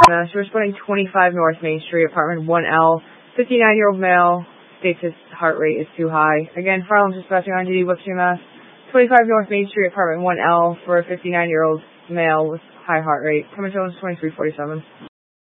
Mass. You're responding 25 North Main Street, apartment 1L. 59-year-old male states his heart rate is too high. Again, Farland's dispatching on duty, Webster, Mass. 25 North Main Street, apartment 1L for a 59-year-old male with high heart rate. Coming to 2347.